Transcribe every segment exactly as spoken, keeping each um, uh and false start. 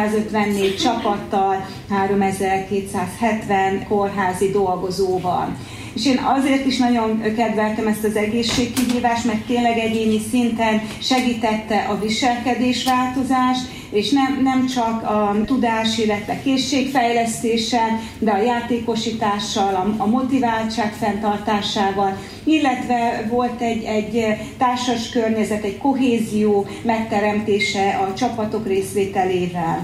százötvennégy csapattal, háromezer-kétszázhetven kórházi dolgozóval. És én azért is nagyon kedveltem ezt az egészségkihívást, mert tényleg egyéni szinten segítette a viselkedésváltozást, és nem, nem csak a tudás, illetve készségfejlesztéssel, de a játékosítással, a, a motiváltság fenntartásával, illetve volt egy, egy társas környezet, egy kohézió megteremtése a csapatok részvételével.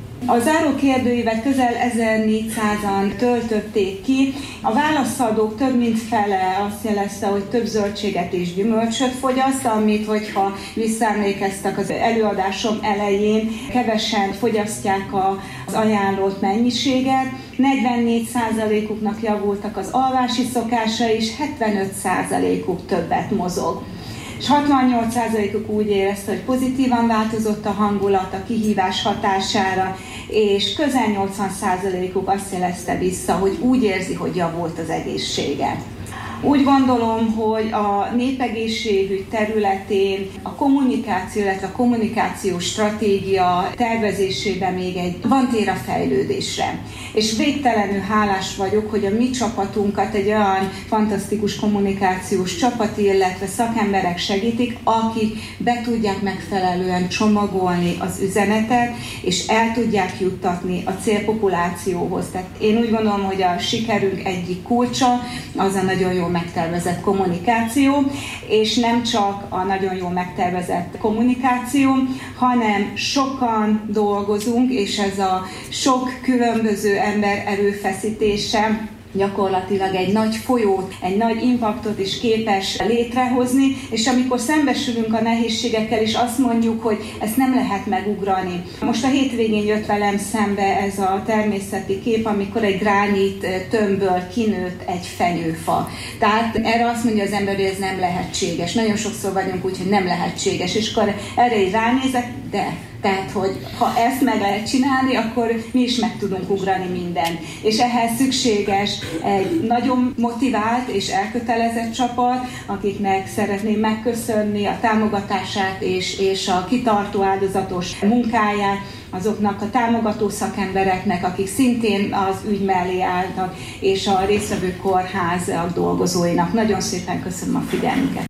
A záró kérdőívet közel ezernégyszázan töltötték ki. A válaszadók több mint fele azt jelezte, hogy több zöldséget és gyümölcsöt fogyaszt, amit, hogyha visszaemlékeztek az előadásom elején, kevesen fogyasztják az ajánlott mennyiséget. negyvennégy százalékuknak javultak az alvási szokása, és hetvenöt százalékuk többet mozog. És hatvannyolc százalékuk úgy érezte, hogy pozitívan változott a hangulat a kihívás hatására, és közel nyolcvan százalékuk azt jelezte vissza, hogy úgy érzi, hogy javult az egészsége. Úgy gondolom, hogy a népegészségügy területén a kommunikáció, illetve a kommunikációs stratégia tervezésében még egy van tér a fejlődésre. És végtelenül hálás vagyok, hogy a mi csapatunkat egy olyan fantasztikus kommunikációs csapat, illetve szakemberek segítik, akik be tudják megfelelően csomagolni az üzenetet, és el tudják juttatni a célpopulációhoz. Tehát én úgy gondolom, hogy a sikerünk egyik kulcsa az a nagyon jó megtervezett kommunikáció, és nem csak a nagyon jól megtervezett kommunikáció, hanem sokan dolgozunk, és ez a sok különböző ember erőfeszítése gyakorlatilag egy nagy folyót, egy nagy impaktot is képes létrehozni, és amikor szembesülünk a nehézségekkel, és azt mondjuk, hogy ezt nem lehet megugrani. Most a hétvégén jött velem szembe ez a természeti kép, amikor egy gránit tömbből kinőtt egy fenyőfa. Tehát erre azt mondja az ember, hogy ez nem lehetséges. Nagyon sokszor vagyunk úgy, hogy nem lehetséges, és akkor erre így ránézek, de tehát, hogy ha ezt meg lehet csinálni, akkor mi is meg tudunk ugrani mindent. És ehhez szükséges egy nagyon motivált és elkötelezett csapat, akiknek szeretném megköszönni a támogatását és, és a kitartó áldozatos munkáját, azoknak a támogató szakembereknek, akik szintén az ügy mellé álltak, és a résztvevő kórház dolgozóinak. Nagyon szépen köszönöm a figyelmüket.